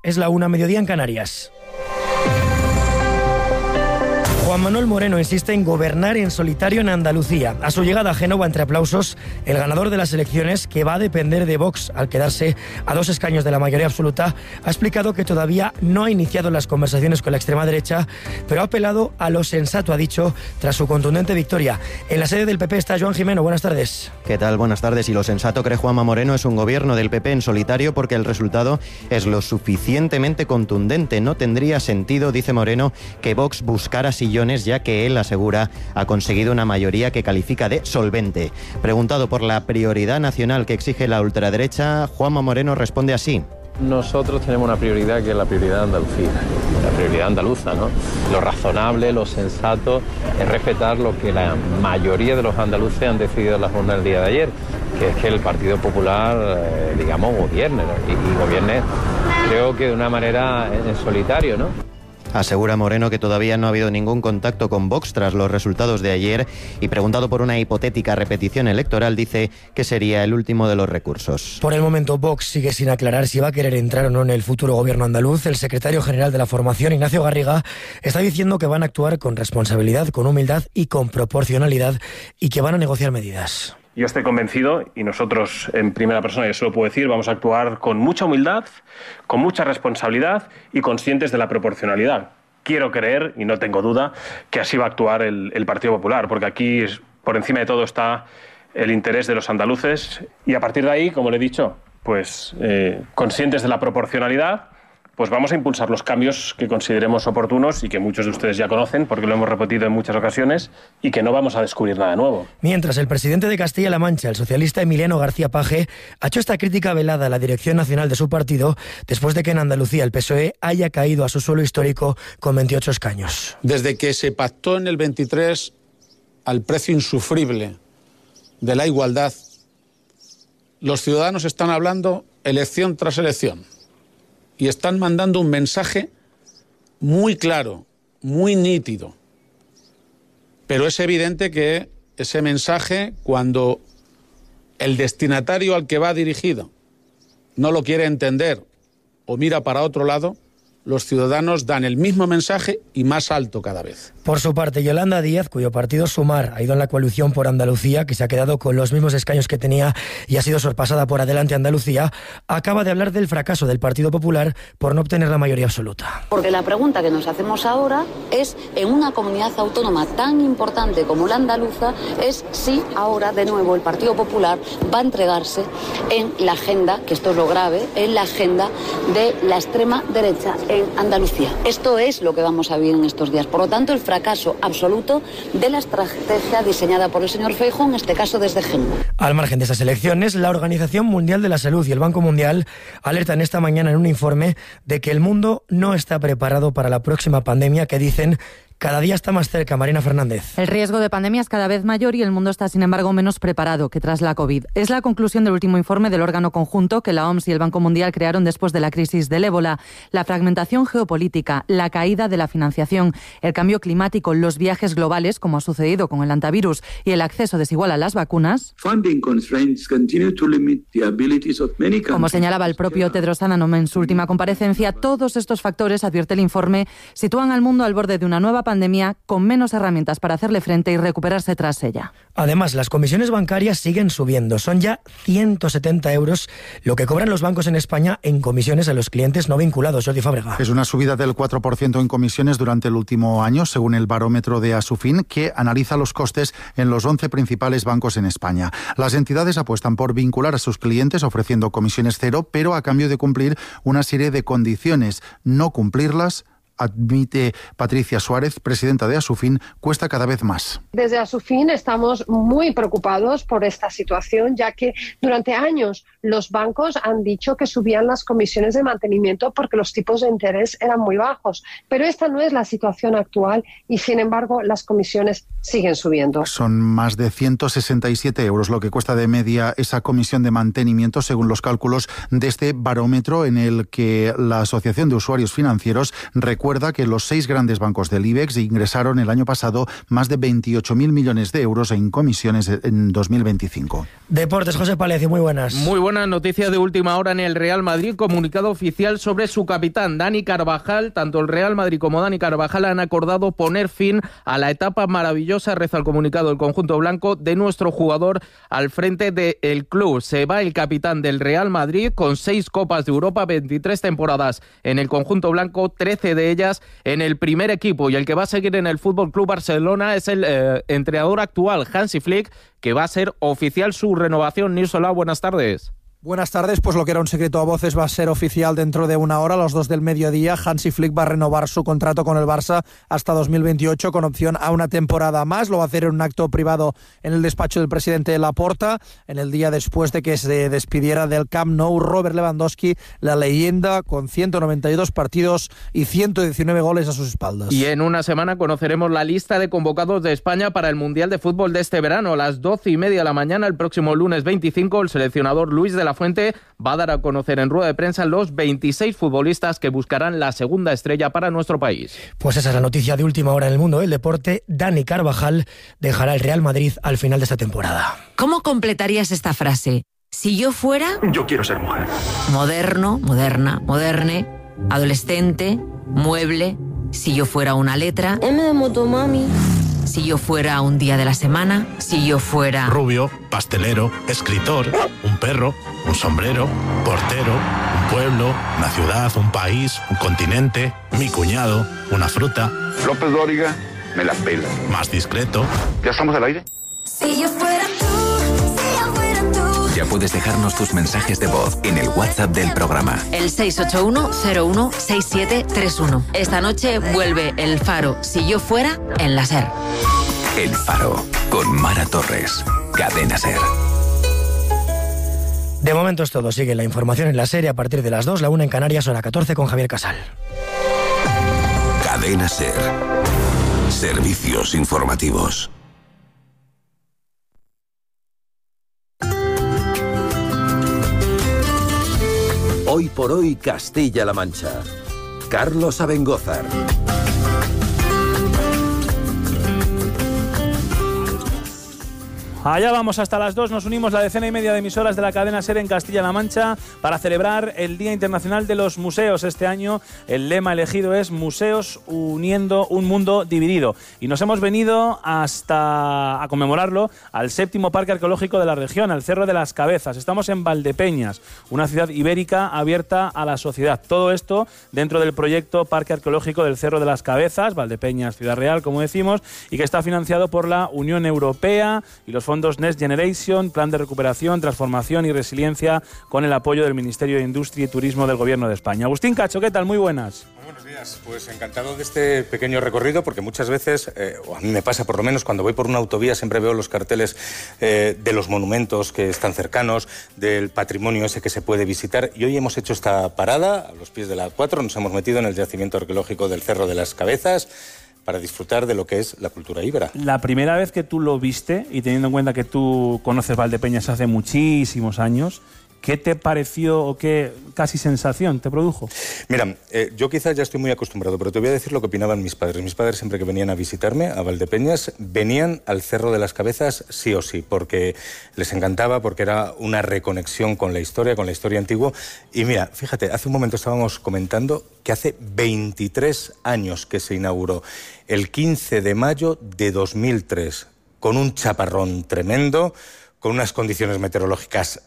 es la 1, mediodía en Canarias. Juan Manuel Moreno insiste en gobernar en solitario en Andalucía. A su llegada a Génova, entre aplausos, el ganador de las elecciones, que va a depender de Vox al quedarse a 2 escaños de la mayoría absoluta, ha explicado que todavía no ha iniciado las conversaciones con la extrema derecha, pero ha apelado a lo sensato, ha dicho, tras su contundente victoria. En la sede del PP está Joan Jimeno. Buenas tardes. ¿Qué tal? Buenas tardes. Y lo sensato, cree Juanma Moreno, es un gobierno del PP en solitario porque el resultado es lo suficientemente contundente. No tendría sentido, dice Moreno, que Vox buscara sillones, ya que él asegura ha conseguido una mayoría que califica de solvente. Preguntado por la prioridad nacional que exige la ultraderecha, Juanma Moreno responde así. Nosotros tenemos una prioridad que es la prioridad Andalucía, la prioridad andaluza, ¿no? Lo razonable, lo sensato es respetar lo que la mayoría de los andaluces han decidido en la jornada del día de ayer, que es que el Partido Popular, gobierne, ¿no? Y gobierne, creo que de una manera en solitario, ¿no? Asegura Moreno que todavía no ha habido ningún contacto con Vox tras los resultados de ayer y, preguntado por una hipotética repetición electoral, dice que sería el último de los recursos. Por el momento, Vox sigue sin aclarar si va a querer entrar o no en el futuro gobierno andaluz. El secretario general de la formación, Ignacio Garriga, está diciendo que van a actuar con responsabilidad, con humildad y con proporcionalidad y que van a negociar medidas. Yo estoy convencido, y nosotros en primera persona, yo se lo puedo decir, vamos a actuar con mucha humildad, con mucha responsabilidad y conscientes de la proporcionalidad. Quiero creer, y no tengo duda, que así va a actuar el Partido Popular, porque aquí por encima de todo está el interés de los andaluces y a partir de ahí, como le he dicho, pues conscientes de la proporcionalidad, pues vamos a impulsar los cambios que consideremos oportunos y que muchos de ustedes ya conocen porque lo hemos repetido en muchas ocasiones y que no vamos a descubrir nada nuevo. Mientras, el presidente de Castilla-La Mancha, el socialista Emiliano García Paje, ha hecho esta crítica velada a la dirección nacional de su partido después de que en Andalucía el PSOE haya caído a su suelo histórico con 28 escaños. Desde que se pactó en el 23 al precio insufrible de la igualdad, los ciudadanos están hablando elección tras elección. Y están mandando un mensaje muy claro, muy nítido. Pero es evidente que ese mensaje, cuando el destinatario al que va dirigido no lo quiere entender o mira para otro lado, los ciudadanos dan el mismo mensaje y más alto cada vez. Por su parte, Yolanda Díaz, cuyo partido Sumar ha ido en la coalición por Andalucía, que se ha quedado con los mismos escaños que tenía y ha sido sorpasada por Adelante Andalucía, acaba de hablar del fracaso del Partido Popular por no obtener la mayoría absoluta. Porque la pregunta que nos hacemos ahora es, en una comunidad autónoma tan importante como la andaluza, es si ahora de nuevo el Partido Popular va a entregarse en la agenda, que esto es lo grave, en la agenda de la extrema derecha en Andalucía. Esto es lo que vamos a vivir en estos días. Por lo tanto, el fracaso absoluto de la estrategia diseñada por el señor Feijóo, en este caso desde Génova. Al margen de estas elecciones, la Organización Mundial de la Salud y el Banco Mundial alertan esta mañana en un informe de que el mundo no está preparado para la próxima pandemia que dicen cada día está más cerca. Marina Fernández. El riesgo de pandemia es cada vez mayor y el mundo está, sin embargo, menos preparado que tras la COVID. Es la conclusión del último informe del órgano conjunto que la OMS y el Banco Mundial crearon después de la crisis del ébola. La fragmentación geopolítica, la caída de la financiación, el cambio climático, los viajes globales, como ha sucedido con el antivirus, y el acceso desigual a las vacunas. Como señalaba el propio Tedros Adhanom en su última comparecencia, todos estos factores, advierte el informe, sitúan al mundo al borde de una nueva pandemia con menos herramientas para hacerle frente y recuperarse tras ella. Además, las comisiones bancarias siguen subiendo. Son ya 170 euros lo que cobran los bancos en España en comisiones a los clientes no vinculados. Jordi Fábrega. Es una subida del 4% en comisiones durante el último año, según el barómetro de Asufin, que analiza los costes en los 11 principales bancos en España. Las entidades apuestan por vincular a sus clientes ofreciendo comisiones cero, pero a cambio de cumplir una serie de condiciones. No cumplirlas, admite Patricia Suárez, presidenta de Asufin, cuesta cada vez más. Desde Asufin estamos muy preocupados por esta situación, ya que durante años los bancos han dicho que subían las comisiones de mantenimiento porque los tipos de interés eran muy bajos. Pero esta no es la situación actual y, sin embargo, las comisiones siguen subiendo. Son más de 167 euros lo que cuesta de media esa comisión de mantenimiento, según los cálculos de este barómetro en el que la Asociación de Usuarios Financieros recuerda recuerda que los 6 grandes bancos del IBEX ingresaron el año pasado más de 28.000 millones de euros en comisiones en 2025. Deportes, José Palecio, muy buenas. Muy buenas noticias de última hora en el Real Madrid. Comunicado oficial sobre su capitán, Dani Carvajal. Tanto el Real Madrid como Dani Carvajal han acordado poner fin a la etapa maravillosa, reza el comunicado del conjunto blanco, de nuestro jugador al frente del club. Se va el capitán del Real Madrid con 6 Copas de Europa, 23 temporadas en el conjunto blanco, 13 de ellas en el primer equipo. Y el que va a seguir en el Fútbol Club Barcelona es el entrenador actual, Hansi Flick, que va a ser oficial su renovación. Nirsola, buenas tardes. Buenas tardes, pues lo que era un secreto a voces va a ser oficial dentro de una hora, a las 2 del mediodía. Hansi Flick va a renovar su contrato con el Barça hasta 2028 con opción a una temporada más. Lo va a hacer en un acto privado en el despacho del presidente Laporta, en el día después de que se despidiera del Camp Nou Robert Lewandowski, la leyenda con 192 partidos y 119 goles a sus espaldas. Y en una semana conoceremos la lista de convocados de España para el Mundial de Fútbol de este verano. A las 12:30 de la mañana, el próximo lunes 25, el seleccionador Luis de la Fuente va a dar a conocer en rueda de prensa los 26 futbolistas que buscarán la segunda estrella para nuestro país. Pues esa es la noticia de última hora en el mundo del deporte. Dani Carvajal dejará el Real Madrid al final de esta temporada. ¿Cómo completarías esta frase? Si yo fuera... Yo quiero ser mujer. Moderno, moderna, moderne, adolescente, mueble. Si yo fuera una letra... M de motomami. Si yo fuera un día de la semana, si yo fuera... Rubio, pastelero, escritor, un perro, un sombrero, portero, un pueblo, una ciudad, un país, un continente, mi cuñado, una fruta. López Dóriga, me la pela. Más discreto. ¿Ya estamos al aire? Si yo fuera tú, si yo fuera tú. Ya puedes dejarnos tus mensajes de voz en el WhatsApp del programa. El 681-016731. Esta noche vuelve El Faro, si yo fuera, en la SER. El Faro, con Mara Torres. Cadena SER. De momento es todo. Sigue la información en la serie a partir de las 2, la 1 en Canarias, hora 14 con Javier Casal. Cadena SER. Servicios informativos. Hoy por hoy Castilla-La Mancha. Carlos Abengózar. Allá vamos hasta las 2, nos unimos la 10:30 de emisoras de la cadena SER en Castilla-La Mancha para celebrar el Día Internacional de los Museos. Este año el lema elegido es Museos uniendo un mundo dividido. Y nos hemos venido hasta a conmemorarlo al 7º Parque Arqueológico de la región, al Cerro de las Cabezas. Estamos en Valdepeñas, una ciudad ibérica abierta a la sociedad. Todo esto dentro del proyecto Parque Arqueológico del Cerro de las Cabezas, Valdepeñas, Ciudad Real, como decimos, y que está financiado por la Unión Europea y los fondos Next Generation, Plan de Recuperación, Transformación y Resiliencia, con el apoyo del Ministerio de Industria y Turismo del Gobierno de España. Agustín Cacho, ¿qué tal? Muy buenas. Muy buenos días. Pues encantado de este pequeño recorrido, porque muchas veces, o a mí me pasa por lo menos, cuando voy por una autovía siempre veo los carteles de los monumentos que están cercanos, del patrimonio ese que se puede visitar, y hoy hemos hecho esta parada a los pies de la A4, nos hemos metido en el yacimiento arqueológico del Cerro de las Cabezas, para disfrutar de lo que es la cultura íbera. La primera vez que tú lo viste, y teniendo en cuenta que tú conoces Valdepeñas hace muchísimos años, ¿qué te pareció o qué casi sensación te produjo? Mira, yo quizás ya estoy muy acostumbrado, pero te voy a decir lo que opinaban mis padres. Mis padres siempre que venían a visitarme a Valdepeñas, venían al Cerro de las Cabezas sí o sí, porque les encantaba, porque era una reconexión con la historia antigua. Y mira, fíjate, hace un momento estábamos comentando que hace 23 años que se inauguró, el 15 de mayo de 2003, con un chaparrón tremendo, con unas condiciones meteorológicas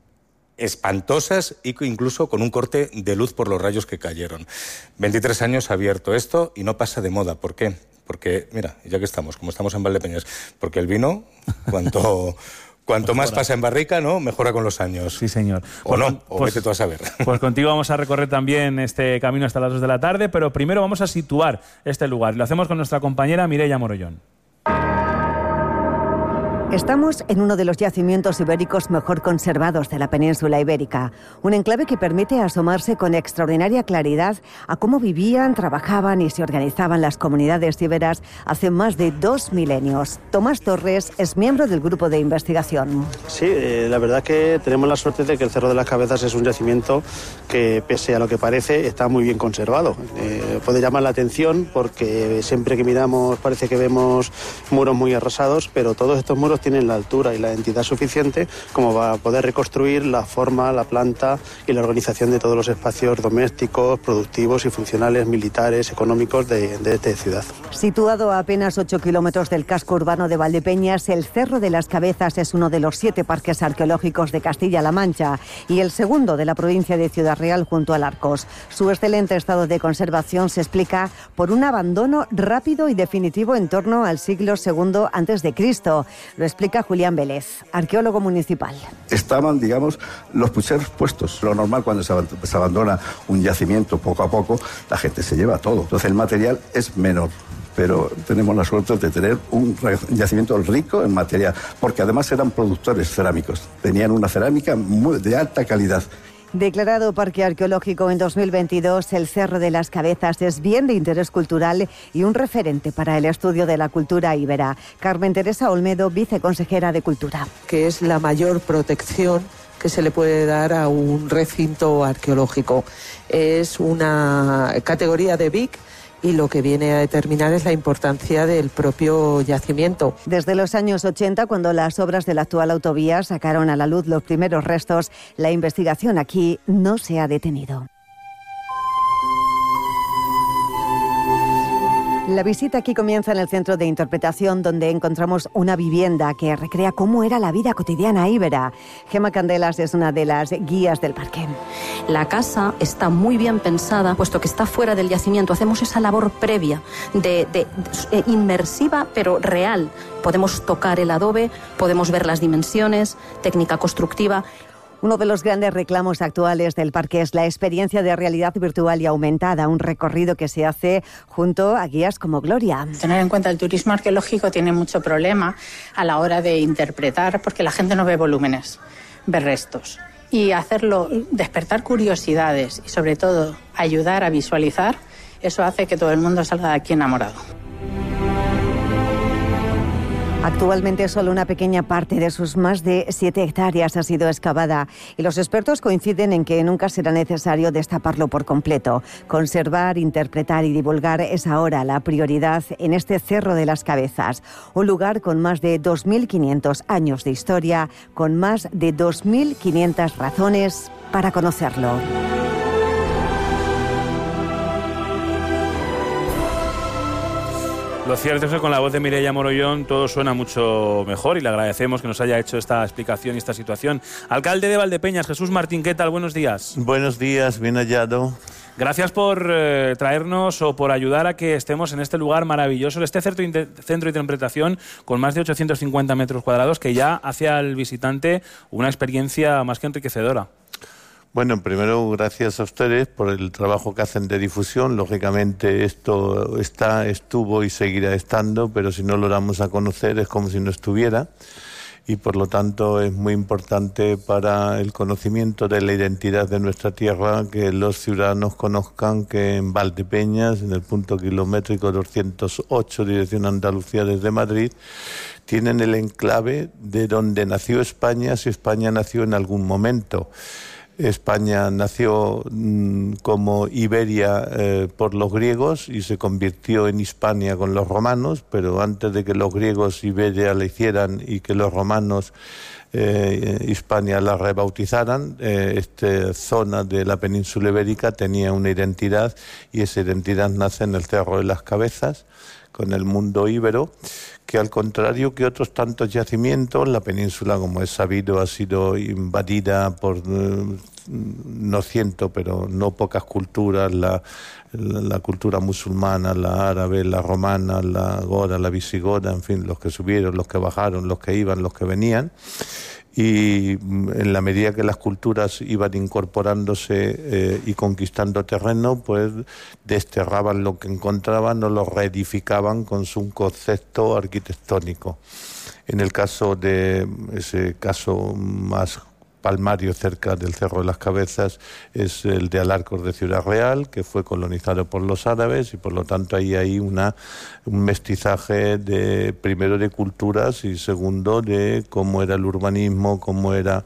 espantosas y incluso con un corte de luz por los rayos que cayeron. 23 años abierto esto y no pasa de moda. ¿Por qué? Porque, mira, ya que estamos, como estamos en Valdepeñas, porque el vino, cuanto más pasa en barrica, ¿no? Mejora con los años. Sí, señor. O no, o vete tú a saber. Pues contigo vamos a recorrer también este camino hasta las 2 de la tarde, pero primero vamos a situar este lugar. Lo hacemos con nuestra compañera Mireia Morollón. Estamos en uno de los yacimientos ibéricos mejor conservados de la península ibérica, un enclave que permite asomarse con extraordinaria claridad a cómo vivían, trabajaban y se organizaban las comunidades íberas hace más de 2 milenios. Tomás Torres es miembro del grupo de investigación. Sí, la verdad que tenemos la suerte de que el Cerro de las Cabezas es un yacimiento que, pese a lo que parece, está muy bien conservado. Puede llamar la atención porque siempre que miramos parece que vemos muros muy arrasados, pero todos estos muros tienen la altura y la entidad suficiente como para poder reconstruir la forma, la planta y la organización de todos los espacios domésticos, productivos y funcionales, militares, económicos de esta ciudad. Situado a apenas 8 kilómetros del casco urbano de Valdepeñas, el Cerro de las Cabezas es uno de los 7 parques arqueológicos de Castilla-La Mancha y el segundo de la provincia de Ciudad Real junto al Arcos. Su excelente estado de conservación se explica por un abandono rápido y definitivo en torno al siglo II a.C. Lo explica Julián Vélez, arqueólogo municipal. Estaban, digamos, los pucheros puestos. Lo normal cuando se abandona un yacimiento poco a poco, la gente se lleva todo. Entonces el material es menor. Pero tenemos la suerte de tener un yacimiento rico en material, porque además eran productores cerámicos. Tenían una cerámica de alta calidad. Declarado Parque Arqueológico en 2022, el Cerro de las Cabezas es bien de interés cultural y un referente para el estudio de la cultura íbera. Carmen Teresa Olmedo, viceconsejera de Cultura. Que es la mayor protección que se le puede dar a un recinto arqueológico. Es una categoría de BIC y lo que viene a determinar es la importancia del propio yacimiento. Desde los años 80, cuando las obras de la actual autovía sacaron a la luz los primeros restos, la investigación aquí no se ha detenido. La visita aquí comienza en el centro de interpretación, donde encontramos una vivienda que recrea cómo era la vida cotidiana íbera. Gemma Candelas es una de las guías del parque. La casa está muy bien pensada, puesto que está fuera del yacimiento. Hacemos esa labor previa, inmersiva pero real. Podemos tocar el adobe, podemos ver las dimensiones, técnica constructiva. Uno de los grandes reclamos actuales del parque es la experiencia de realidad virtual y aumentada, un recorrido que se hace junto a guías como Gloria. Tener en cuenta el turismo arqueológico tiene mucho problema a la hora de interpretar, porque la gente no ve volúmenes, ve restos. Y hacerlo, despertar curiosidades y sobre todo ayudar a visualizar, eso hace que todo el mundo salga de aquí enamorado. Actualmente solo una pequeña parte de sus más de 7 hectáreas ha sido excavada y los expertos coinciden en que nunca será necesario destaparlo por completo. Conservar, interpretar y divulgar es ahora la prioridad en este Cerro de las Cabezas, un lugar con más de 2.500 años de historia, con más de 2.500 razones para conocerlo. Lo cierto es que con la voz de Mireia Morollón todo suena mucho mejor y le agradecemos que nos haya hecho esta explicación y esta situación. Alcalde de Valdepeñas, Jesús Martín, ¿qué tal? Buenos días. Buenos días, bien hallado. Gracias por traernos o por ayudar a que estemos en este lugar maravilloso, este centro de interpretación con más de 850 metros cuadrados que ya hace al visitante una experiencia más que enriquecedora. Bueno, primero, gracias a ustedes por el trabajo que hacen de difusión. Lógicamente esto estuvo y seguirá estando, pero si no lo damos a conocer es como si no estuviera. Y por lo tanto es muy importante para el conocimiento de la identidad de nuestra tierra que los ciudadanos conozcan que en Valdepeñas, en el punto kilométrico 208, dirección Andalucía desde Madrid, tienen el enclave de donde nació España, si España nació en algún momento. España nació como Iberia por los griegos y se convirtió en Hispania con los romanos, pero antes de que los griegos Iberia la hicieran y que los romanos Hispania la rebautizaran, esta zona de la península ibérica tenía una identidad y esa identidad nace en el Cerro de las Cabezas, con el mundo íbero, que al contrario que otros tantos yacimientos, la península, como es sabido, ha sido invadida por, no ciento, pero no pocas culturas, la cultura musulmana, la árabe, la romana, la gora, la visigoda, en fin, los que subieron, los que bajaron, los que iban, los que venían. Y en la medida que las culturas iban incorporándose y conquistando terreno, pues desterraban lo que encontraban o lo reedificaban con su concepto arquitectónico. En el caso de ese caso más palmario cerca del Cerro de las Cabezas es el de Alarcos de Ciudad Real, que fue colonizado por los árabes y por lo tanto ahí hay un mestizaje primero de culturas y segundo de cómo era el urbanismo, cómo era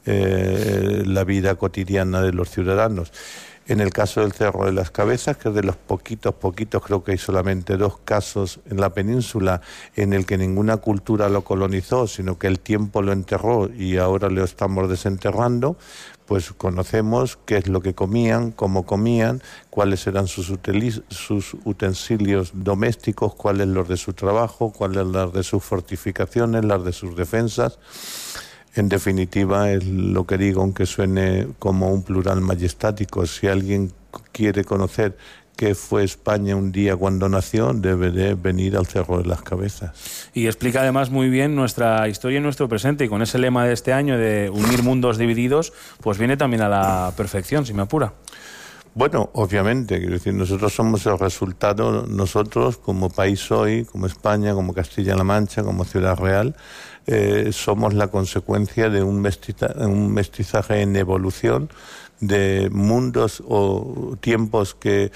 la vida cotidiana de los ciudadanos. En el caso del Cerro de las Cabezas, que es de los poquitos, creo que hay solamente 2 casos en la península en el que ninguna cultura lo colonizó, sino que el tiempo lo enterró y ahora lo estamos desenterrando, pues conocemos qué es lo que comían, cómo comían, cuáles eran sus utensilios domésticos, cuáles los de su trabajo, cuáles las de sus fortificaciones, las de sus defensas. En definitiva, es lo que digo, aunque suene como un plural majestático. Si alguien quiere conocer qué fue España un día cuando nació, debe de venir al Cerro de las Cabezas. Y explica además muy bien nuestra historia y nuestro presente, y con ese lema de este año de unir mundos divididos, pues viene también a la perfección, si me apura. Bueno, obviamente, quiero decir, nosotros somos el resultado, nosotros como país hoy, como España, como Castilla-La Mancha, como Ciudad Real, somos la consecuencia de un mestizaje en evolución, de mundos o tiempos que,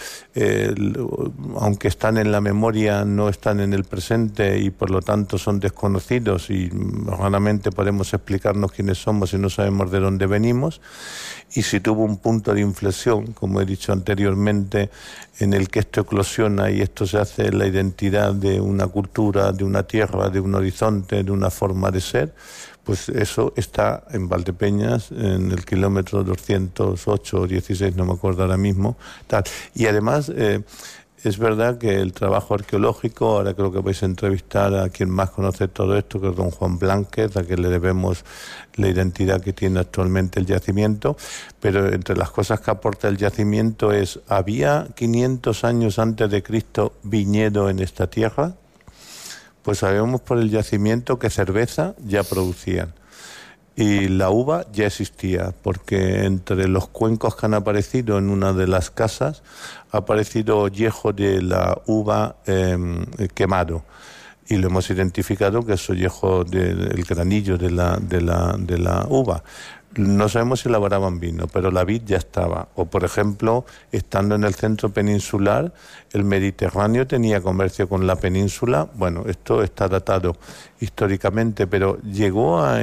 aunque están en la memoria, no están en el presente y por lo tanto son desconocidos y raramente podemos explicarnos quiénes somos si no sabemos de dónde venimos. Y si tuvo un punto de inflexión, como he dicho anteriormente, en el que esto eclosiona y esto se hace la identidad de una cultura, de una tierra, de un horizonte, de una forma de ser, pues eso está en Valdepeñas, en el kilómetro 208 o 16, no me acuerdo ahora mismo, tal. Y además es verdad que el trabajo arqueológico, ahora creo que vais a entrevistar a quien más conoce todo esto, que es don Juan Blánquez, a quien le debemos la identidad que tiene actualmente el yacimiento, pero entre las cosas que aporta el yacimiento es, ¿había 500 años antes de Cristo viñedo en esta tierra? Pues sabemos por el yacimiento que cerveza ya producían y la uva ya existía, porque entre los cuencos que han aparecido en una de las casas ha aparecido ollejo de la uva quemado y lo hemos identificado que es ollejo del granillo de la uva. No sabemos si elaboraban vino, pero la vid ya estaba. O, por ejemplo, estando en el centro peninsular, el Mediterráneo tenía comercio con la península. Bueno, esto está datado históricamente, pero ¿llegó a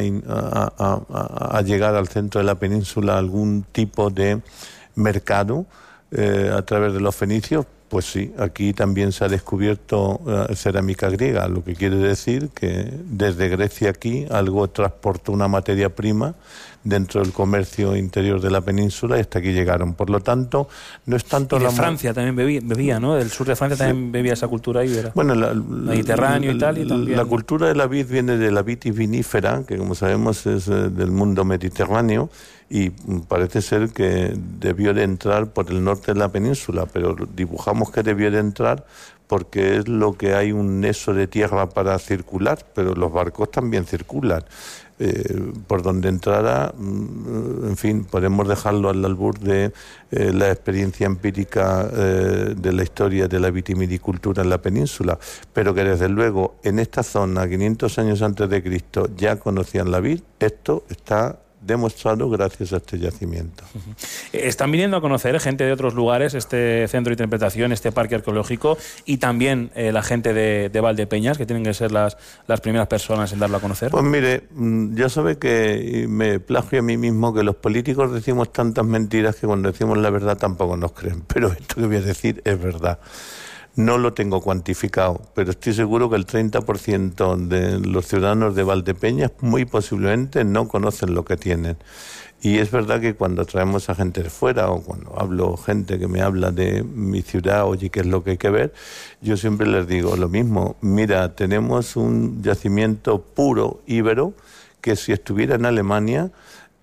llegar al centro de la península algún tipo de mercado a través de los fenicios? Pues sí, aquí también se ha descubierto cerámica griega, lo que quiere decir que desde Grecia aquí algo transportó una materia prima dentro del comercio interior de la península y hasta aquí llegaron. Por lo tanto, no es tanto y de Francia también bebía, ¿no? Del sur de Francia también bebía esa cultura íbera. Bueno, Mediterráneo y tal, y también. La cultura de la vid viene de la vitis vinífera, que como sabemos es del mundo mediterráneo, y parece ser que debió de entrar por el norte de la península, pero dibujamos que debió de entrar porque es lo que hay un nexo de tierra para circular, pero los barcos también circulan. Por donde entrara, en fin, podemos dejarlo al albur de la experiencia empírica de la historia de la vitivinicultura en la península, pero que desde luego en esta zona, 500 años antes de Cristo, ya conocían la vid. Esto está demostrado gracias a este yacimiento. Están viniendo a conocer gente de otros lugares este centro de interpretación, este parque arqueológico, y también la gente de Valdepeñas, que tienen que ser las primeras personas en darlo a conocer. Pues mire, ya sabe que me plagio a mí mismo que los políticos decimos tantas mentiras que cuando decimos la verdad tampoco nos creen, pero esto que voy a decir es verdad. No lo tengo cuantificado, pero estoy seguro que el 30% de los ciudadanos de Valdepeñas muy posiblemente no conocen lo que tienen. Y es verdad que cuando traemos a gente de fuera o cuando hablo gente que me habla de mi ciudad, oye, ¿qué es lo que hay que ver? Yo siempre les digo lo mismo. Mira, tenemos un yacimiento puro íbero que si estuviera en Alemania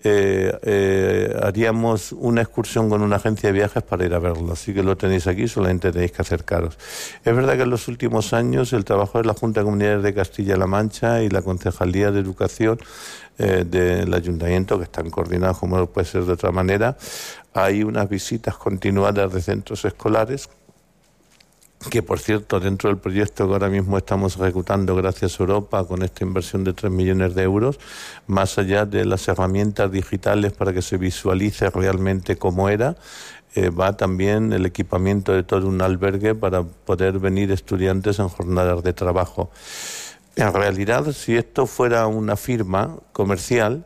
haríamos una excursión con una agencia de viajes para ir a verlo, así que lo tenéis aquí, solamente tenéis que acercaros. Es verdad que en los últimos años el trabajo de la Junta de Comunidades de Castilla-La Mancha y la Concejalía de Educación del Ayuntamiento, que están coordinados como no puede ser de otra manera, hay unas visitas continuadas de centros escolares que por cierto, dentro del proyecto que ahora mismo estamos ejecutando gracias a Europa, con esta inversión de 3 millones de euros, más allá de las herramientas digitales para que se visualice realmente cómo era, va también el equipamiento de todo un albergue para poder venir estudiantes en jornadas de trabajo. En realidad, si esto fuera una firma comercial,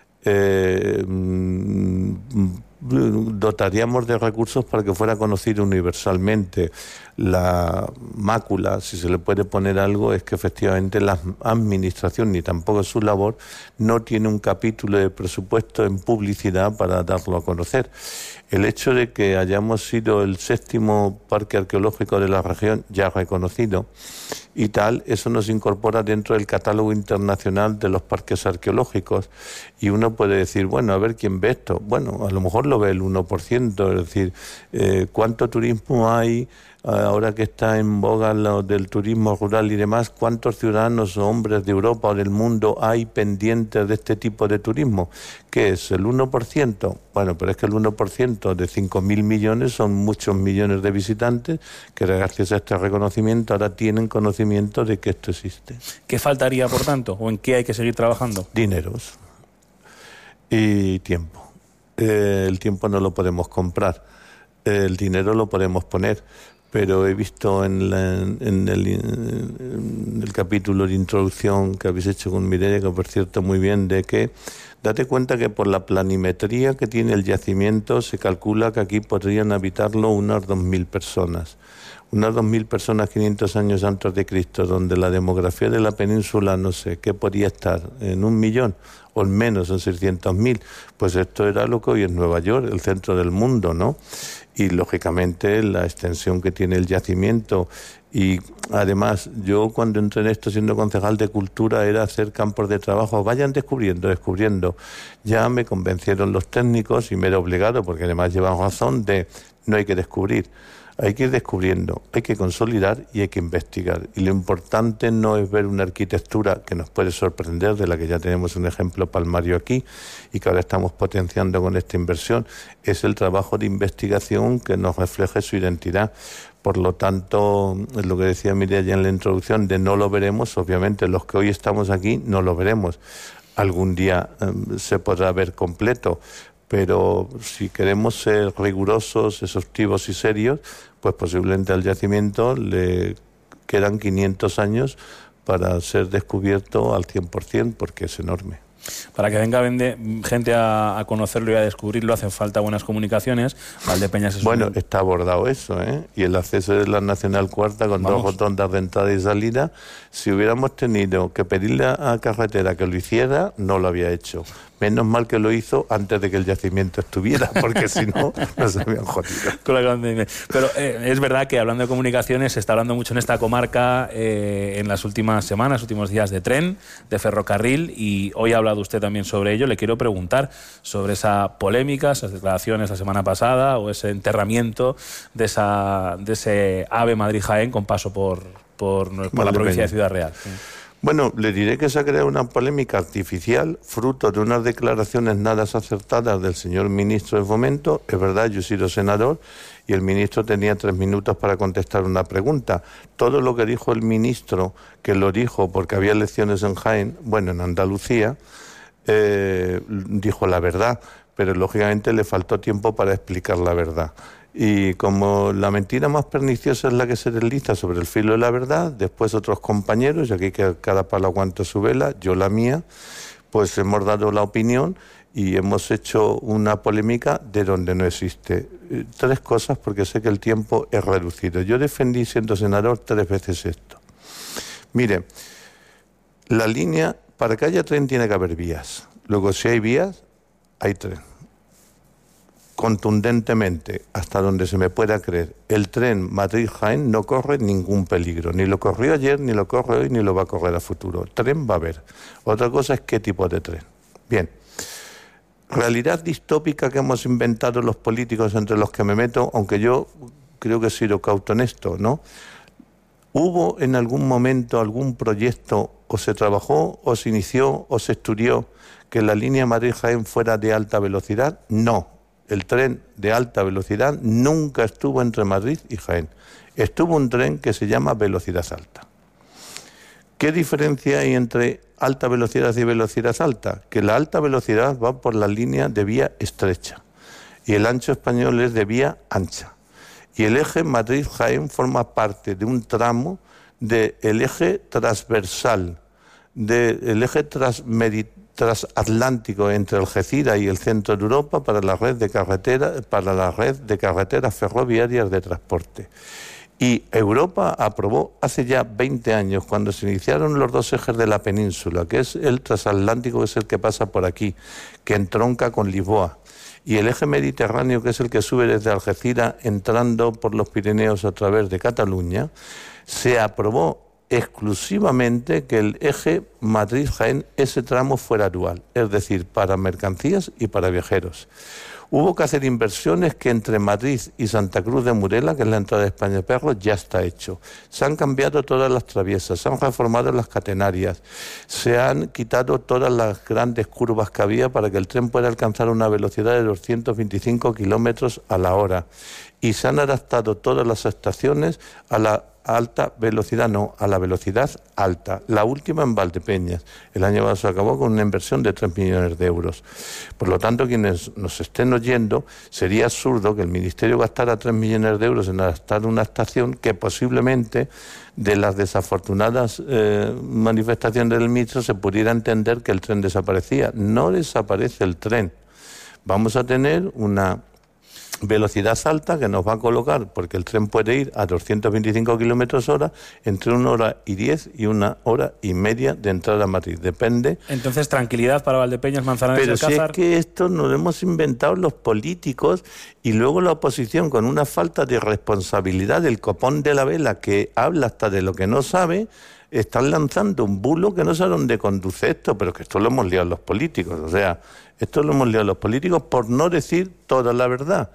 dotaríamos de recursos para que fuera conocido universalmente. La mácula, si se le puede poner algo, es que efectivamente la administración, ni tampoco su labor, no tiene un capítulo de presupuesto en publicidad para darlo a conocer. El hecho de que hayamos sido el 7º parque arqueológico de la región, ya reconocido, y tal, eso nos incorpora dentro del catálogo internacional de los parques arqueológicos, y uno puede decir, bueno, a ver quién ve esto. Bueno, a lo mejor lo ve el 1%, es decir, ¿cuánto turismo hay? Ahora que está en boga lo del turismo rural y demás, ¿cuántos ciudadanos o hombres de Europa o del mundo hay pendientes de este tipo de turismo? ¿Qué es? ¿El 1%? Bueno, pero es que el 1% de 5.000 millones son muchos millones de visitantes que gracias a este reconocimiento ahora tienen conocimiento de que esto existe. ¿Qué faltaría, por tanto? ¿O en qué hay que seguir trabajando? Dineros y tiempo. El tiempo no lo podemos comprar, el dinero lo podemos poner. Pero he visto en el capítulo de introducción que habéis hecho con Mireia, que por cierto muy bien, de que date cuenta que por la planimetría que tiene el yacimiento se calcula que aquí podrían habitarlo unas 2.000 personas. Unas 2.000 personas 500 años antes de Cristo, donde la demografía de la península, no sé, ¿qué podría estar? ¿En 1 millón? O en menos, en 600.000. Pues esto era lo que hoy es Nueva York, el centro del mundo, ¿no? Y lógicamente la extensión que tiene el yacimiento. Y además, yo cuando entré en esto siendo concejal de Cultura era hacer campos de trabajo, vayan descubriendo. Ya me convencieron los técnicos y me era obligado, porque además llevan razón, de no hay que descubrir. Hay que ir descubriendo, hay que consolidar y hay que investigar. Y lo importante no es ver una arquitectura que nos puede sorprender, de la que ya tenemos un ejemplo palmario aquí y que ahora estamos potenciando con esta inversión, es el trabajo de investigación que nos refleje su identidad. Por lo tanto, es lo que decía Mireia ya en la introducción, de no lo veremos, obviamente los que hoy estamos aquí no lo veremos. Algún día se podrá ver completo, pero si queremos ser rigurosos, exhaustivos y serios, pues posiblemente al yacimiento le quedan 500 años para ser descubierto al 100%, porque es enorme. Para que venga gente a conocerlo y a descubrirlo hacen falta buenas comunicaciones. Valdepeñas es bueno, está abordado eso, ¿eh? Y el acceso de la Nacional Cuarta con 2 rotondas de entrada y salida. Si hubiéramos tenido que pedirle a Carretera que lo hiciera, no lo había hecho. Menos mal que lo hizo antes de que el yacimiento estuviera, porque si no, nos habían jodido. Pero es verdad que hablando de comunicaciones, se está hablando mucho en esta comarca en las últimas semanas, últimos días, de tren, de ferrocarril, y hoy ha hablado usted también sobre ello. Le quiero preguntar sobre esa polémica, esas declaraciones la semana pasada, o ese enterramiento de ese AVE Madrid-Jaén con paso por la provincia de Ciudad Real. Sí. Bueno, le diré que se ha creado una polémica artificial, fruto de unas declaraciones nada acertadas del señor ministro de Fomento. Es verdad, yo he sido senador y el ministro tenía 3 minutos para contestar una pregunta. Todo lo que dijo el ministro, que lo dijo porque había elecciones en Jaén, bueno, en Andalucía, dijo la verdad, pero lógicamente le faltó tiempo para explicar la verdad. Y como la mentira más perniciosa es la que se desliza sobre el filo de la verdad, después otros compañeros, y aquí que cada palo aguanta su vela, yo la mía, pues hemos dado la opinión y hemos hecho una polémica de donde no existe. 3 cosas, porque sé que el tiempo es reducido. Yo defendí, siendo senador, 3 veces esto. Mire, la línea, para que haya tren tiene que haber vías. Luego, si hay vías, hay tren. Contundentemente, hasta donde se me pueda creer, el tren Madrid-Jaén no corre ningún peligro. Ni lo corrió ayer, ni lo corre hoy, ni lo va a correr a futuro. Tren va a haber. Otra cosa es qué tipo de tren. Bien. Realidad distópica que hemos inventado los políticos, entre los que me meto, aunque yo creo que he sido cauto en esto, ¿no? ¿Hubo en algún momento algún proyecto, o se trabajó, o se inició, o se estudió, que la línea Madrid-Jaén fuera de alta velocidad? No. el tren de alta velocidad nunca estuvo entre Madrid y Jaén. Estuvo un tren que se llama velocidad alta. ¿Qué diferencia hay entre alta velocidad y velocidad alta? Que la alta velocidad va por la línea de vía estrecha y el ancho español es de vía ancha. Y el eje Madrid-Jaén forma parte de un tramo del eje transversal, del eje transatlántico entre Algeciras y el centro de Europa para la red de carreteras ferroviarias de transporte. Y Europa aprobó hace ya 20 años, cuando se iniciaron los dos ejes de la península, que es el transatlántico, que es el que pasa por aquí, que entronca con Lisboa, y el eje mediterráneo, que es el que sube desde Algeciras entrando por los Pirineos a través de Cataluña, se aprobó exclusivamente que el eje Madrid-Jaén, ese tramo fuera dual, es decir, para mercancías y para viajeros. Hubo que hacer inversiones que entre Madrid y Santa Cruz de Murela, que es la entrada de España-Perros, ya está hecho. Se han cambiado todas las traviesas, se han reformado las catenarias, se han quitado todas las grandes curvas que había para que el tren pueda alcanzar una velocidad de 225 kilómetros a la hora. Y se han adaptado todas las estaciones a la alta velocidad, no, a la velocidad alta. La última en Valdepeñas. El año pasado se acabó con una inversión de 3 millones de euros. Por lo tanto, quienes nos estén oyendo, sería absurdo que el Ministerio gastara 3 millones de euros en adaptar una estación que posiblemente, de las desafortunadas manifestaciones del ministro, se pudiera entender que el tren desaparecía. No desaparece el tren. Vamos a tener una velocidad alta que nos va a colocar, porque el tren puede ir a 225 kilómetros hora, entre 1 hora y 10 y 1 hora y media de entrada a Madrid. Depende. Entonces, tranquilidad para Valdepeñas, Manzanares y Alcázar. Pero si es que esto nos lo hemos inventado los políticos y luego la oposición, con una falta de responsabilidad del copón de la vela, que habla hasta de lo que no sabe, están lanzando un bulo que no sé a dónde conduce esto, pero que esto lo hemos liado los políticos. O sea, esto lo hemos liado los políticos por no decir toda la verdad.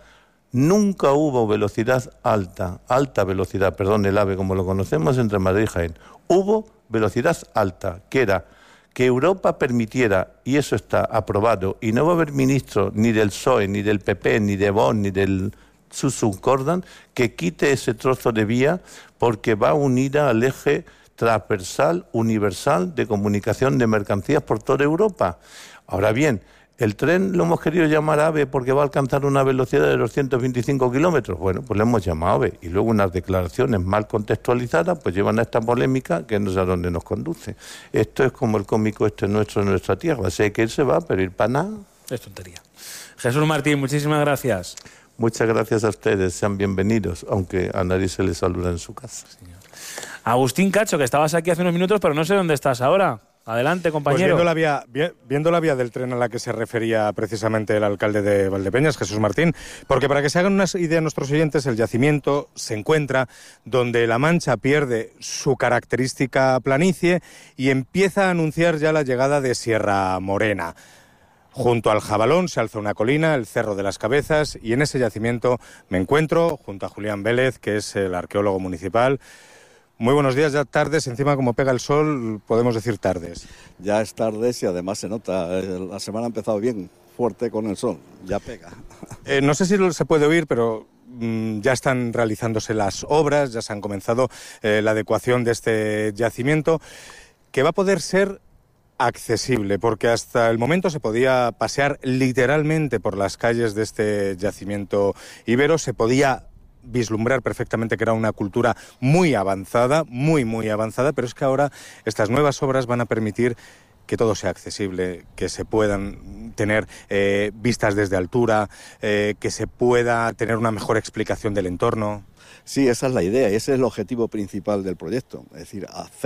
Nunca hubo velocidad alta velocidad, el AVE como lo conocemos, entre Madrid y Jaén. Hubo velocidad alta, que era que Europa permitiera, y eso está aprobado, y no va a haber ministro ni del PSOE, ni del PP, ni de Vox, ni del Susun-Cordan, que quite ese trozo de vía, porque va unida al eje transversal, universal, de comunicación de mercancías por toda Europa. Ahora bien, ¿el tren lo hemos querido llamar AVE porque va a alcanzar una velocidad de 225 kilómetros? Bueno, pues lo hemos llamado AVE. Y luego unas declaraciones mal contextualizadas pues llevan a esta polémica que no sé a dónde nos conduce. Esto es como el cómico nuestro en nuestra tierra. Sé que él se va, pero ir para nada. Es tontería. Jesús Martín, muchísimas gracias. Muchas gracias a ustedes. Sean bienvenidos, aunque a nadie se les saluda en su casa. Señor. Agustín Cacho, que estabas aquí hace unos minutos, pero no sé dónde estás ahora. Adelante, compañero. Pues viendo la vía del tren a la que se refería precisamente el alcalde de Valdepeñas, Jesús Martín, porque para que se hagan una idea nuestros oyentes, el yacimiento se encuentra donde La Mancha pierde su característica planicie y empieza a anunciar ya la llegada de Sierra Morena. Junto al Jabalón se alza una colina, el Cerro de las Cabezas, y en ese yacimiento me encuentro junto a Julián Vélez, que es el arqueólogo municipal. Muy buenos días, ya tardes, encima como pega el sol, podemos decir tardes. Ya es tardes y además se nota, la semana ha empezado bien, fuerte con el sol, ya pega. No sé si se puede oír, pero ya están realizándose las obras, ya se han comenzado la adecuación de este yacimiento, que va a poder ser accesible, porque hasta el momento se podía pasear literalmente por las calles de este yacimiento ibero, se podía vislumbrar perfectamente que era una cultura muy avanzada, muy avanzada, pero es que ahora estas nuevas obras van a permitir que todo sea accesible, que se puedan tener vistas desde altura, que se pueda tener una mejor explicación del entorno. Sí, esa es la idea y ese es el objetivo principal del proyecto, es decir,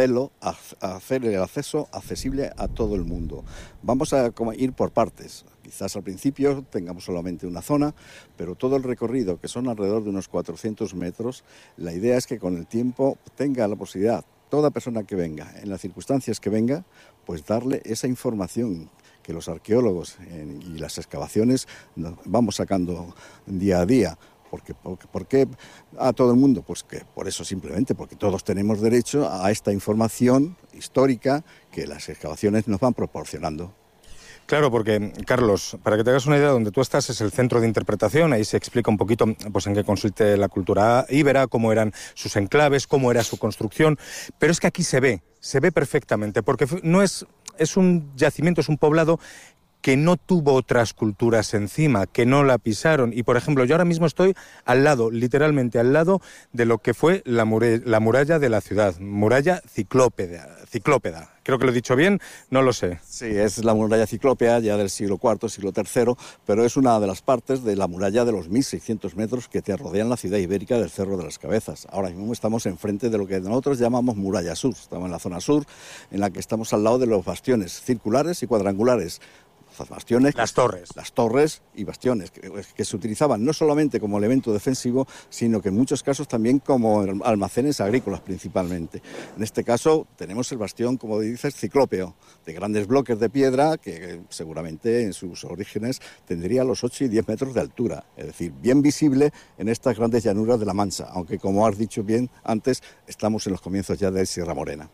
hacer el acceso accesible a todo el mundo. Vamos a ir por partes. Quizás al principio tengamos solamente una zona, pero todo el recorrido, que son alrededor de unos 400 metros, la idea es que con el tiempo tenga la posibilidad, toda persona que venga, en las circunstancias que venga, pues darle esa información que los arqueólogos y las excavaciones vamos sacando día a día. ¿Por qué a todo el mundo? Pues que por eso simplemente, porque todos tenemos derecho a esta información histórica que las excavaciones nos van proporcionando. Claro, porque, Carlos, para que te hagas una idea, donde tú estás es el centro de interpretación, ahí se explica un poquito pues, en qué consiste la cultura íbera, cómo eran sus enclaves, cómo era su construcción, pero es que aquí se ve perfectamente, porque no es un yacimiento, es un poblado que no tuvo otras culturas encima, que no la pisaron. Y, por ejemplo, yo ahora mismo estoy al lado, literalmente al lado, de lo que fue la muralla de la ciudad, muralla ciclópeda. Creo que lo he dicho bien, no lo sé. Sí, es la muralla ciclópea ya del siglo IV, siglo III, pero es una de las partes de la muralla de los 1.600 metros que te rodean la ciudad ibérica del Cerro de las Cabezas. Ahora mismo estamos enfrente de lo que nosotros llamamos muralla sur. Estamos en la zona sur, en la que estamos al lado de los bastiones circulares y cuadrangulares. Bastiones, las torres y bastiones que se utilizaban no solamente como elemento defensivo, sino que en muchos casos también como almacenes agrícolas principalmente. En este caso tenemos el bastión, como dices, ciclópeo, de grandes bloques de piedra que seguramente en sus orígenes tendría los 8 y 10 metros de altura, es decir, bien visible en estas grandes llanuras de la Mancha, aunque como has dicho bien antes, estamos en los comienzos ya de Sierra Morena.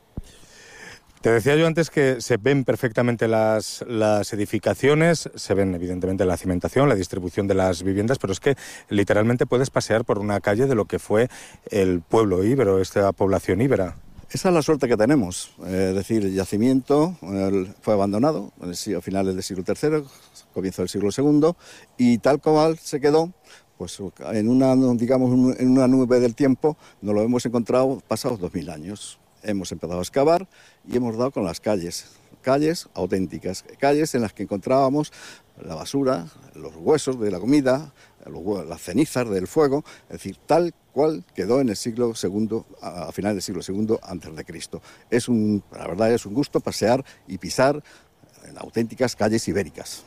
Te decía yo antes que se ven perfectamente las edificaciones, se ven evidentemente la cimentación, la distribución de las viviendas, pero es que literalmente puedes pasear por una calle de lo que fue el pueblo íbero, esta población íbera. Esa es la suerte que tenemos, es decir, el yacimiento fue abandonado a finales del siglo III, comienzo del siglo II, y tal cual se quedó, pues en una nube del tiempo nos lo hemos encontrado pasados 2000 años. Hemos empezado a excavar y hemos dado con las calles auténticas, calles en las que encontrábamos la basura, los huesos de la comida, las cenizas del fuego, es decir, tal cual quedó en el siglo II, a finales del siglo II antes de Cristo. La verdad es un gusto pasear y pisar en auténticas calles ibéricas.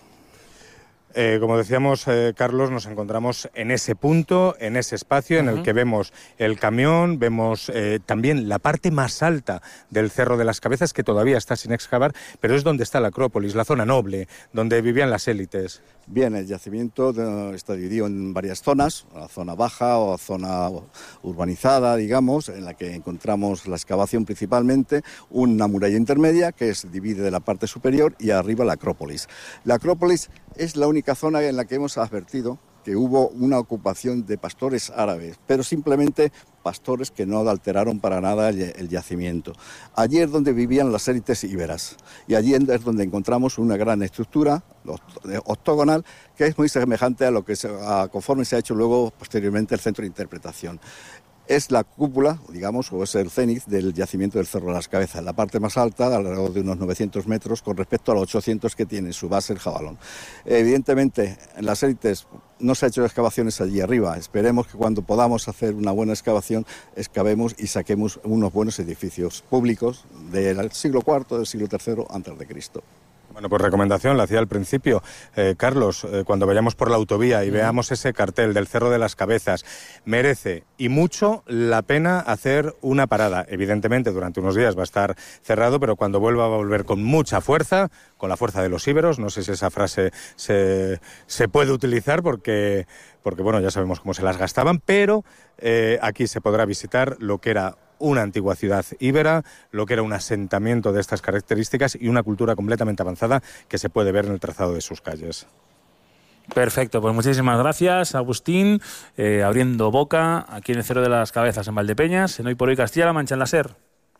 Como decíamos, Carlos, nos encontramos en ese punto, en ese espacio en el que vemos el camión, vemos también la parte más alta del Cerro de las Cabezas, que todavía está sin excavar, pero es donde está la Acrópolis, la zona noble, donde vivían las élites. Bien, el yacimiento está dividido en varias zonas, la zona baja o zona urbanizada, digamos, en la que encontramos la excavación principalmente, una muralla intermedia que se divide de la parte superior y arriba la Acrópolis. La Acrópolis es la única zona en la que hemos advertido que hubo una ocupación de pastores árabes, pero simplemente pastores que no alteraron para nada el yacimiento. Allí es donde vivían las élites íberas y allí es donde encontramos una gran estructura octogonal que es muy semejante a lo que conforme se ha hecho luego posteriormente el centro de interpretación. Es la cúpula, digamos, o es el cénit del yacimiento del Cerro de las Cabezas, la parte más alta, alrededor de unos 900 metros, con respecto a los 800 que tiene su base el Jabalón. Evidentemente, en las élites no se han hecho excavaciones allí arriba. Esperemos que cuando podamos hacer una buena excavación, excavemos y saquemos unos buenos edificios públicos del siglo IV, del siglo III antes de Cristo. Bueno, pues recomendación, la hacía al principio. Carlos, cuando vayamos por la autovía y veamos ese cartel del Cerro de las Cabezas, merece y mucho la pena hacer una parada. Evidentemente, durante unos días va a estar cerrado, pero cuando vuelva va a volver con mucha fuerza, con la fuerza de los íberos. No sé si esa frase se puede utilizar porque bueno, ya sabemos cómo se las gastaban, pero aquí se podrá visitar lo que era una antigua ciudad íbera, lo que era un asentamiento de estas características y una cultura completamente avanzada que se puede ver en el trazado de sus calles. Perfecto, pues muchísimas gracias, Agustín, abriendo boca aquí en el Cerro de las Cabezas, en Valdepeñas, en Hoy por Hoy Castilla-La Mancha, en la SER.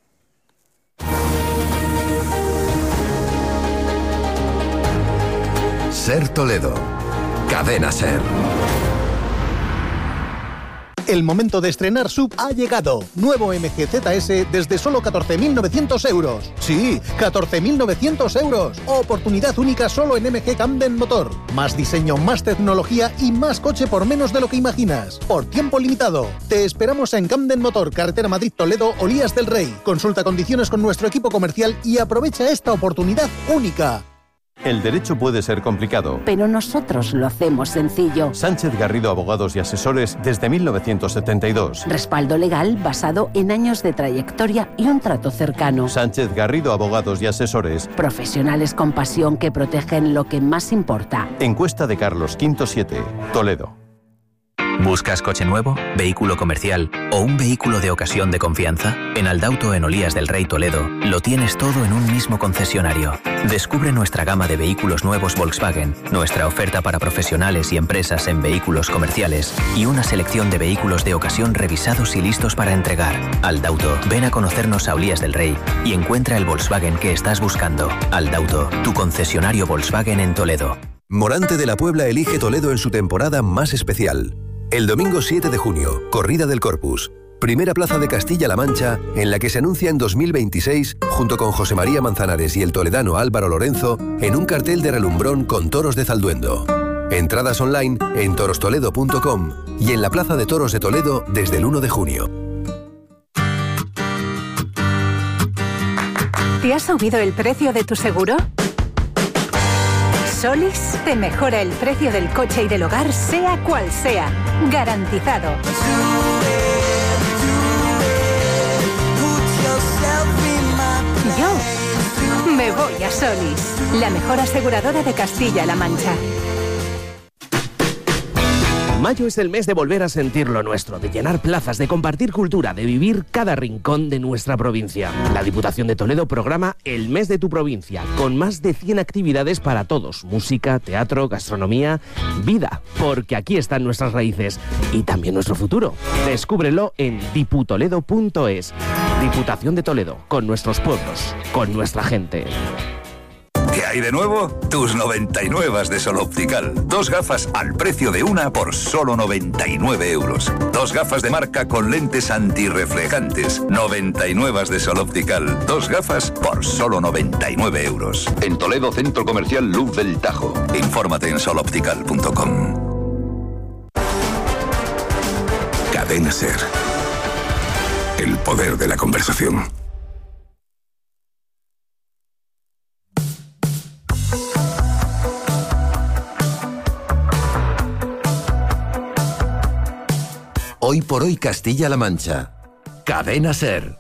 SER Toledo, Cadena SER. El momento de estrenar SUV ha llegado. Nuevo MG ZS desde solo 14.900 euros. Sí, 14.900 euros. Oportunidad única solo en MG Camden Motor. Más diseño, más tecnología y más coche por menos de lo que imaginas. Por tiempo limitado. Te esperamos en Camden Motor, carretera Madrid-Toledo, Olías del Rey. Consulta condiciones con nuestro equipo comercial y aprovecha esta oportunidad única. El derecho puede ser complicado, pero nosotros lo hacemos sencillo. Sánchez Garrido Abogados y Asesores desde 1972. Respaldo legal basado en años de trayectoria y un trato cercano. Sánchez Garrido Abogados y Asesores. Profesionales con pasión que protegen lo que más importa. Encuesta de Carlos V 7, Toledo. ¿Buscas coche nuevo, vehículo comercial o un vehículo de ocasión de confianza? En Aldauto en Olías del Rey Toledo lo tienes todo en un mismo concesionario. Descubre nuestra gama de vehículos nuevos Volkswagen, nuestra oferta para profesionales y empresas en vehículos comerciales y una selección de vehículos de ocasión revisados y listos para entregar. Aldauto, ven a conocernos a Olías del Rey y encuentra el Volkswagen que estás buscando. Aldauto, tu concesionario Volkswagen en Toledo. Morante de la Puebla elige Toledo en su temporada más especial. El domingo 7 de junio, Corrida del Corpus. Primera plaza de Castilla-La Mancha, en la que se anuncia en 2026, junto con José María Manzanares y el toledano Álvaro Lorenzo, en un cartel de relumbrón con toros de Zalduendo. Entradas online en torostoledo.com y en la Plaza de Toros de Toledo desde el 1 de junio. ¿Te ha subido el precio de tu seguro? Solís te mejora el precio del coche y del hogar, sea cual sea. Garantizado. Yo me voy a Solís, la mejor aseguradora de Castilla-La Mancha. Mayo es el mes de volver a sentir lo nuestro, de llenar plazas, de compartir cultura, de vivir cada rincón de nuestra provincia. La Diputación de Toledo programa El Mes de tu Provincia, con más de 100 actividades para todos. Música, teatro, gastronomía, vida, porque aquí están nuestras raíces y también nuestro futuro. Descúbrelo en diputoledo.es. Diputación de Toledo, con nuestros pueblos, con nuestra gente. ¿Qué hay de nuevo? Tus 99 de Sol Optical. 2 gafas al precio de una por solo 99 euros. 2 gafas de marca con lentes antirreflejantes. 99 de Sol Optical. 2 gafas por solo 99 euros. En Toledo, Centro Comercial Luz del Tajo. Infórmate en soloptical.com. Cadena SER. El poder de la conversación. Hoy por hoy Castilla-La Mancha. Cadena SER.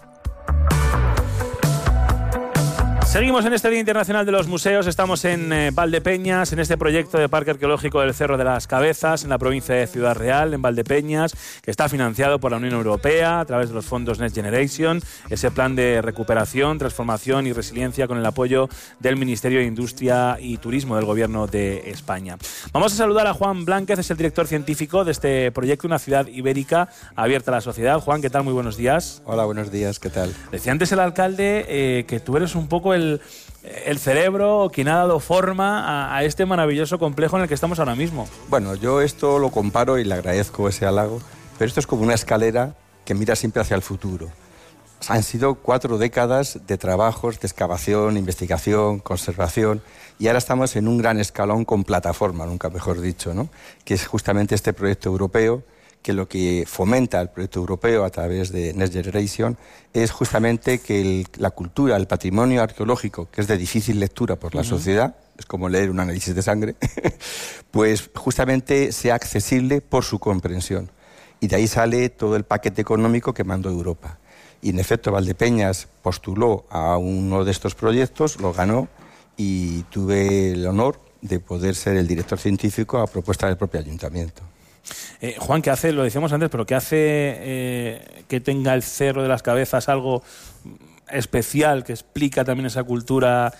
Seguimos en este Día Internacional de los Museos, estamos en Valdepeñas, en este proyecto de Parque Arqueológico del Cerro de las Cabezas, en la provincia de Ciudad Real, en Valdepeñas, que está financiado por la Unión Europea a través de los fondos Next Generation, ese plan de recuperación, transformación y resiliencia con el apoyo del Ministerio de Industria y Turismo del Gobierno de España. Vamos a saludar a Juan Blánquez, es el director científico de este proyecto, una ciudad ibérica abierta a la sociedad. Juan, ¿qué tal? Muy buenos días. Hola, buenos días, ¿qué tal? Decía antes el alcalde que tú eres un poco el cerebro quien ha dado forma a este maravilloso complejo en el que estamos ahora mismo. Bueno, yo esto lo comparo y le agradezco ese halago, pero esto es como una escalera que mira siempre hacia el futuro. Han sido 4 décadas de trabajos de excavación, investigación, conservación, y ahora estamos en un gran escalón con plataforma, nunca mejor dicho, ¿no? Que es justamente este proyecto europeo, que lo que fomenta el proyecto europeo a través de Next Generation es justamente que la cultura, el patrimonio arqueológico, que es de difícil lectura por la sociedad, es como leer un análisis de sangre, pues justamente sea accesible por su comprensión. Y de ahí sale todo el paquete económico que mandó Europa. Y en efecto, Valdepeñas postuló a uno de estos proyectos, lo ganó y tuve el honor de poder ser el director científico a propuesta del propio ayuntamiento. Juan, ¿qué hace? Lo decíamos antes, pero ¿qué hace que tenga el Cerro de las Cabezas algo especial, que explica también esa cultura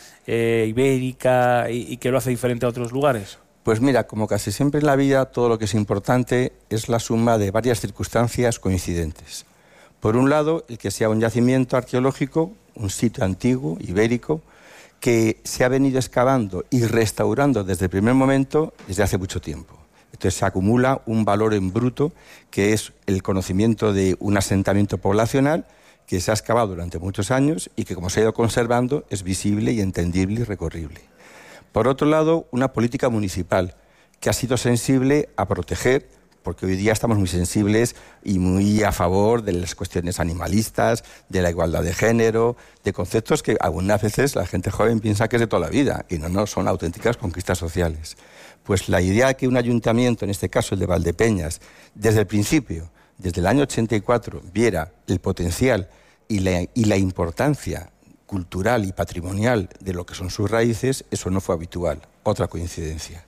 ibérica y que lo hace diferente a otros lugares? Pues mira, como casi siempre en la vida, todo lo que es importante es la suma de varias circunstancias coincidentes. Por un lado, el que sea un yacimiento arqueológico, un sitio antiguo, ibérico, que se ha venido excavando y restaurando desde el primer momento desde hace mucho tiempo. Entonces se acumula un valor en bruto, que es el conocimiento de un asentamiento poblacional que se ha excavado durante muchos años y que, como se ha ido conservando, es visible y entendible y recorrible. Por otro lado, una política municipal que ha sido sensible a proteger, porque hoy día estamos muy sensibles y muy a favor de las cuestiones animalistas, de la igualdad de género, de conceptos que algunas veces la gente joven piensa que es de toda la vida y no, son auténticas conquistas sociales. Pues la idea de que un ayuntamiento, en este caso el de Valdepeñas, desde el principio, desde el año 84, viera el potencial y la importancia cultural y patrimonial de lo que son sus raíces, eso no fue habitual. Otra coincidencia.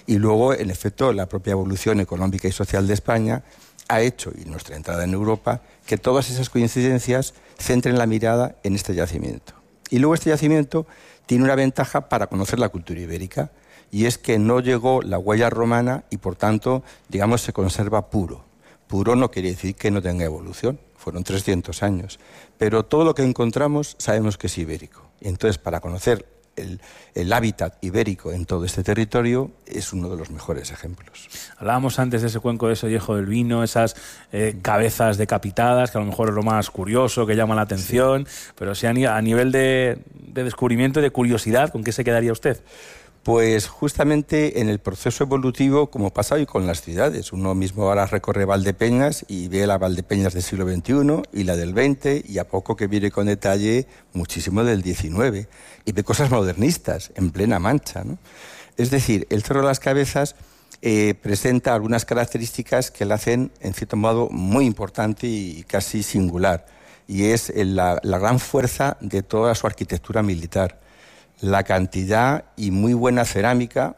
Y luego, en efecto, la propia evolución económica y social de España ha hecho, y nuestra entrada en Europa, que todas esas coincidencias centren la mirada en este yacimiento. Y luego este yacimiento tiene una ventaja para conocer la cultura ibérica, y es que no llegó la huella romana y, por tanto, digamos, se conserva puro. Puro no quiere decir que no tenga evolución, fueron 300 años, pero todo lo que encontramos sabemos que es ibérico. Y entonces, para conocer el hábitat ibérico en todo este territorio, es uno de los mejores ejemplos. Hablábamos antes de ese cuenco de Sollejo del Vino, esas cabezas decapitadas, que a lo mejor es lo más curioso, que llama la atención, pero sí a nivel de descubrimiento y de curiosidad, ¿con qué se quedaría usted? Pues justamente en el proceso evolutivo, como pasa hoy con las ciudades. Uno mismo ahora recorre Valdepeñas y ve la Valdepeñas del siglo XXI y la del XX, y a poco que viene con detalle muchísimo del XIX, y ve cosas modernistas en plena Mancha, ¿no? Es decir, el Cerro de las Cabezas presenta algunas características que la hacen, en cierto modo, muy importante y casi singular, y es la gran fuerza de toda su arquitectura militar. La cantidad y muy buena cerámica.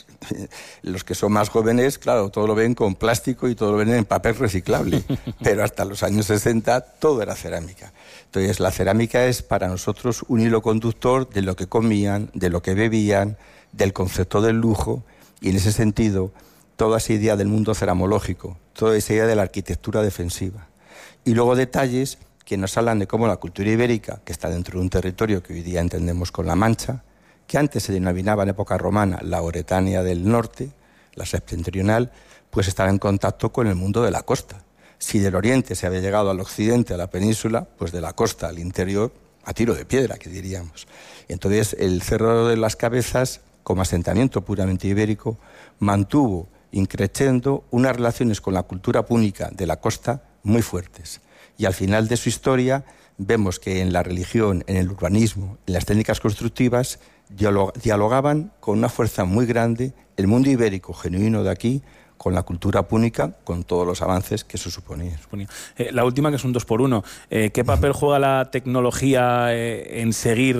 Los que son más jóvenes, claro, todo lo ven con plástico y todo lo ven en papel reciclable, pero hasta los años 60 todo era cerámica. Entonces la cerámica es para nosotros un hilo conductor de lo que comían, de lo que bebían, del concepto del lujo, y en ese sentido toda esa idea del mundo ceramológico, toda esa idea de la arquitectura defensiva. Y luego detalles que nos hablan de cómo la cultura ibérica, que está dentro de un territorio que hoy día entendemos con la Mancha, que antes se denominaba en época romana la Oretania del Norte, la septentrional, pues estaba en contacto con el mundo de la costa. Si del oriente se había llegado al occidente, a la península, pues de la costa al interior, a tiro de piedra, que diríamos. Entonces, el Cerro de las Cabezas, como asentamiento puramente ibérico, mantuvo increciendo unas relaciones con la cultura púnica de la costa muy fuertes. Y al final de su historia vemos que en la religión, en el urbanismo, en las técnicas constructivas, dialogaban con una fuerza muy grande el mundo ibérico genuino de aquí con la cultura púnica, con todos los avances que eso suponía. La última, que es un 2x1. ¿Qué papel juega la tecnología en seguir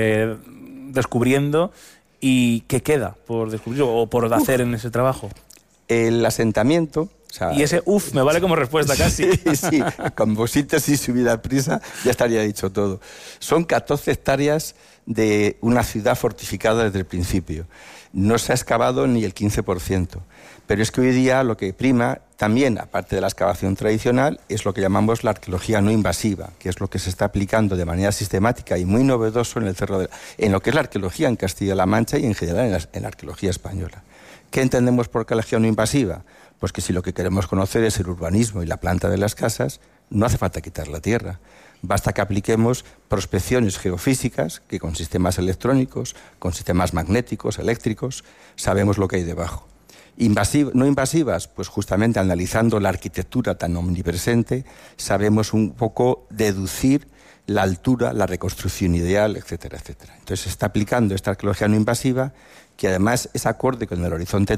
descubriendo, y qué queda por descubrir o por hacer en ese trabajo? El asentamiento... O sea, y ese me vale como respuesta casi. Sí, con síntesis subida prisa ya estaría dicho todo. Son 14 hectáreas de una ciudad fortificada desde el principio. No se ha excavado ni el 15%. Pero es que hoy día lo que prima, también, aparte de la excavación tradicional, es lo que llamamos la arqueología no invasiva, que es lo que se está aplicando de manera sistemática y muy novedoso en el Cerro en lo que es la arqueología en Castilla-La Mancha y en general en la arqueología española. ¿Qué entendemos por arqueología no invasiva? Pues que si lo que queremos conocer es el urbanismo y la planta de las casas, no hace falta quitar la tierra. Basta que apliquemos prospecciones geofísicas, que con sistemas electrónicos, con sistemas magnéticos, eléctricos, sabemos lo que hay debajo. No invasivas, pues justamente analizando la arquitectura tan omnipresente, sabemos un poco deducir la altura, la reconstrucción ideal, etcétera, etcétera. Entonces se está aplicando esta arqueología no invasiva, que además es acorde con el horizonte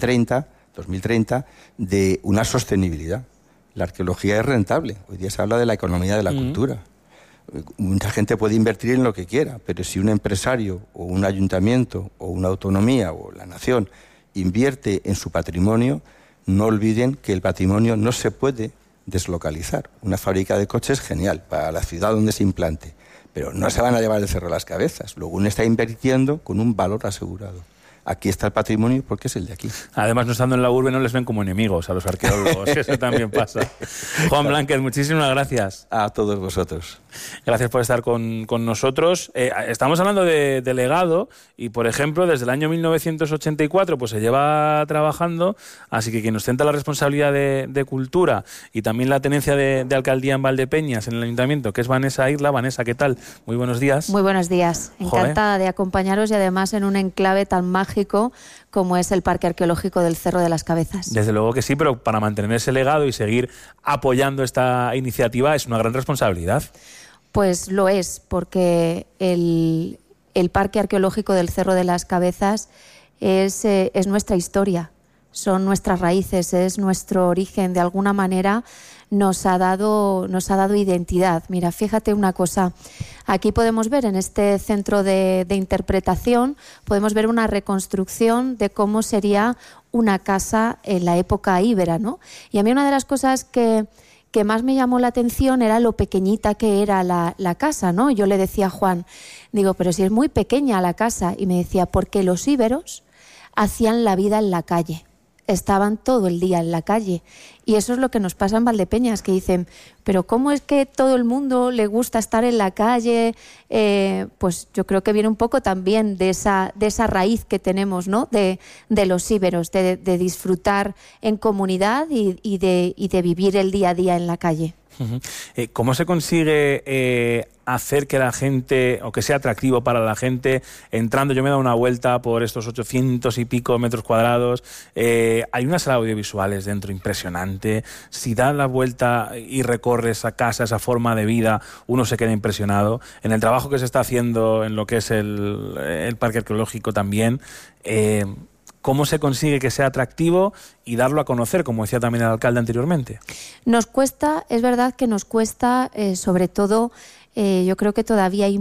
2030, de una sostenibilidad. La arqueología es rentable. Hoy día se habla de la economía de la cultura. Mucha gente puede invertir en lo que quiera, pero si un empresario o un ayuntamiento o una autonomía o la nación invierte en su patrimonio, no olviden que el patrimonio no se puede deslocalizar. Una fábrica de coches, genial, para la ciudad donde se implante, pero no se van a llevar el Cerro de las Cabezas. Luego uno está invirtiendo con un valor asegurado. Aquí está el patrimonio porque es el de aquí. Además, no estando en la urbe, no les ven como enemigos a los arqueólogos. Eso también pasa. Juan Blanquez, muchísimas gracias. A todos vosotros. Gracias por estar con nosotros. Estamos hablando de legado y, por ejemplo, desde el año 1984 pues se lleva trabajando, así que quien ostenta la responsabilidad de cultura y también la tenencia de alcaldía en Valdepeñas, en el ayuntamiento, que es Vanessa Irla. Vanessa, ¿qué tal? Muy buenos días. Muy buenos días. Encantada de acompañaros y además en un enclave tan mágico como es el Parque Arqueológico del Cerro de las Cabezas. Desde luego que sí, pero para mantener ese legado y seguir apoyando esta iniciativa es una gran responsabilidad. Pues lo es, porque el Parque Arqueológico del Cerro de las Cabezas es nuestra historia, son nuestras raíces, es nuestro origen. De alguna manera nos ha dado identidad. Mira, fíjate una cosa. Aquí podemos ver, en este centro de interpretación, podemos ver una reconstrucción de cómo sería una casa en la época íbera, ¿no? Y a mí una de las cosas que más me llamó la atención era lo pequeñita que era la casa, ¿no? Yo le decía a Juan, digo, pero si es muy pequeña la casa. Y me decía, porque los íberos hacían la vida en la calle. Estaban todo el día en la calle. Y eso es lo que nos pasa en Valdepeñas, que dicen, pero ¿cómo es que todo el mundo le gusta estar en la calle? Pues yo creo que viene un poco también de esa raíz que tenemos, ¿no? De los íberos, de disfrutar en comunidad y de vivir el día a día en la calle. ¿Cómo se consigue hacer que la gente, o que sea atractivo para la gente, entrando? Yo me he dado una vuelta por estos 800 y pico metros cuadrados, hay unas salas audiovisuales dentro impresionante. Si das la vuelta y recorres esa casa, esa forma de vida, uno se queda impresionado. En el trabajo que se está haciendo en lo que es el parque arqueológico también, ¿cómo se consigue que sea atractivo y darlo a conocer, como decía también el alcalde anteriormente? Nos cuesta, es verdad que nos cuesta, sobre todo, yo creo que todavía hay